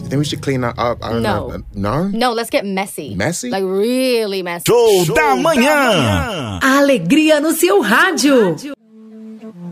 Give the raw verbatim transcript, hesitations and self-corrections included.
Then we should clean that up. I don't No. know. No? No, let's get messy. Messy? Like really messy. Show da manhã. A alegria no seu rádio.